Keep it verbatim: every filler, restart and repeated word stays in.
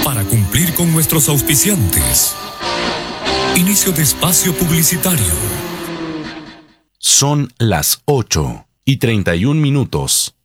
Para cumplir con nuestros auspiciantes. Inicio de espacio publicitario. Son las ocho y treinta y un minutos.